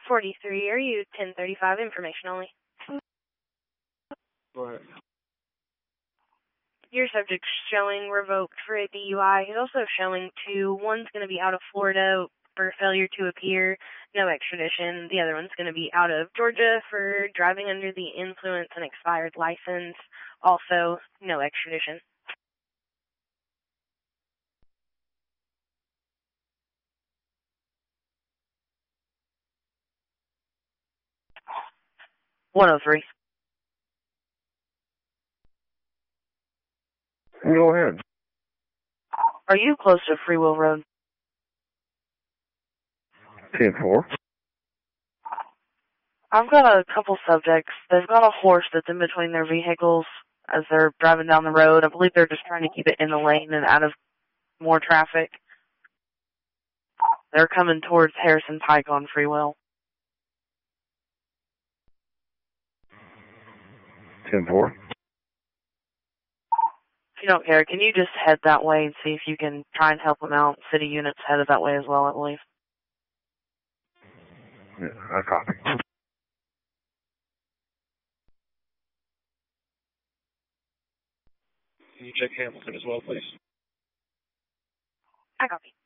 43, are you 1035 information only? Go ahead. Your subject's showing revoked for a DUI. He's also showing two. One's going to be out of Florida for failure to appear, no extradition. The other one's going to be out of Georgia for driving under the influence and expired license, also no extradition. $103. Go ahead. Are you close to Free Will Road? 10-4. I've got a couple subjects. They've got a horse that's in between their vehicles as they're driving down the road. I believe they're just trying to keep it in the lane and out of more traffic. They're coming towards Harrison Pike on Free Will. 10-4. If you don't care, can you just head that way and see if you can try and help them out? City units headed that way as well, I believe. Yeah, I copy. Can you check Hamilton as well, please? I copy.